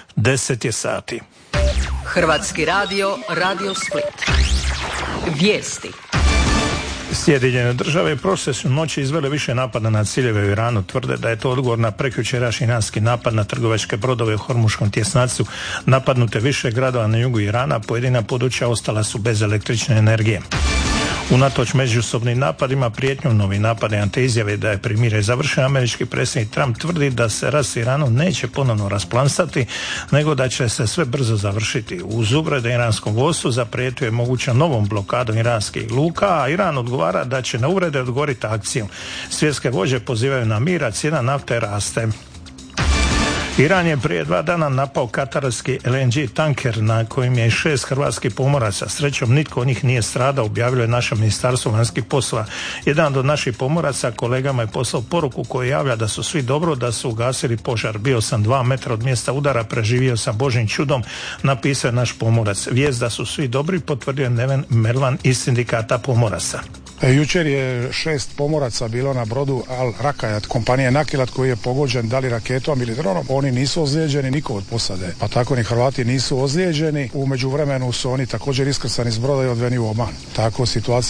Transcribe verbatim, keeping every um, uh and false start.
deset je sati. Hrvatski radio, Radio Split. Vijesti. Sjedinjene države prošle su noći izvele više napada na ciljeve u Iranu. Tvrde da je to odgovor na prekjučerašnji iranski napad na trgovačke brodove u Hormuškom tjesnacu. Napadnute više gradova na jugu Irana, pojedina područja ostala su bez električne energije. Unatoč međusobnim napadima, prijetnjom novi napade ante izjave da je primirje završeno, američki predsjednik Trump tvrdi da se rat s Iranom neće ponovno rasplansati, nego da će se sve brzo završiti. Uz uvrede iranskom vodstvu zaprijetio je moguća novom blokadom iranskih luka, a Iran odgovara da će na uvrede odgovoriti akcijom. Svjetske vođe pozivaju na mir, a cijena nafte raste. Iran je prije dva dana napao katarski el en ge tanker na kojim je šest hrvatskih pomoraca. Srećom nitko od njih nije stradao, objavilo je naše ministarstvo vanjskih poslova. Jedan od naših pomoraca kolegama je poslao poruku koja javlja da su svi dobro, da su ugasili požar. Bio sam dva metra od mjesta udara, preživio sam božjim čudom, napisao je naš pomorac. Vijest da su svi dobri potvrdio je Neven Merlan iz sindikata pomoraca. Jučer je šest pomoraca bilo na brodu Al Rakajat kompanije Nakilat koji je pogođen da li raketom ili dronom. Oni nisu ozlijeđeni, niko od posade, pa tako ni Hrvati nisu ozlijeđeni. U međuvremenu su oni također iskrsani s broda i odveni u Oman. Tako situacija